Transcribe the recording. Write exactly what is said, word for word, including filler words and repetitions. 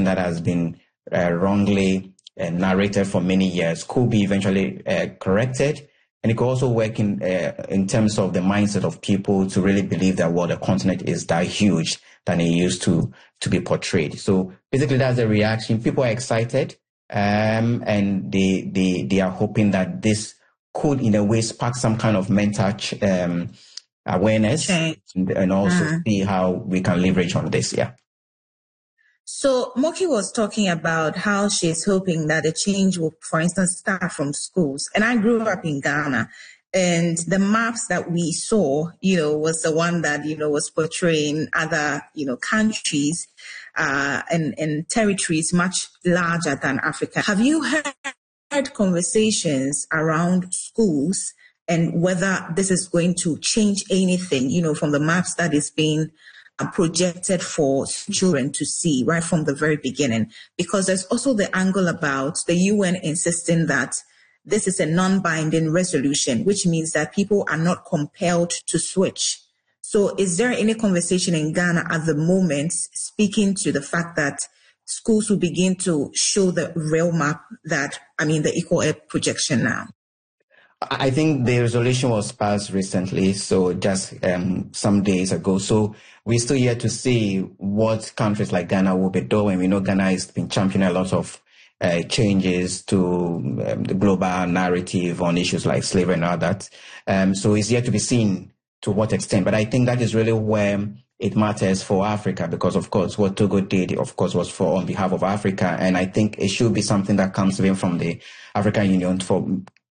that has been uh, wrongly uh, narrated for many years could be eventually uh, corrected. And it could also work in uh, in terms of the mindset of people to really believe that, well, the continent is that huge than it used to to be portrayed. So basically, that's the reaction. People are excited, um, and they they they are hoping that this could, in a way, spark some kind of mental um, awareness, okay. and, and also uh. see how we can leverage on this. Yeah. So Moki was talking about how she's hoping that the change will, for instance, start from schools. And I grew up in Ghana, and the maps that we saw, you know, was the one that, you know, was portraying other, you know, countries uh, and, and territories much larger than Africa. Have you heard conversations around schools and whether this is going to change anything, you know, from the maps that is being projected for children to see right from the very beginning? Because there's also the angle about the U N insisting that this is a non-binding resolution, which means that people are not compelled to switch. So is there any conversation in Ghana at the moment speaking to the fact that schools will begin to show the real map that, I mean, the Equal Air projection now? I think the resolution was passed recently, so just um, some days ago. So we're still yet to see what countries like Ghana will be doing. We know Ghana has been championing a lot of uh, changes to um, the global narrative on issues like slavery and all that. Um, so it's yet to be seen to what extent. But I think that is really where it matters for Africa, because, of course, what Togo did, of course, was for on behalf of Africa. And I think it should be something that comes even from the African Union for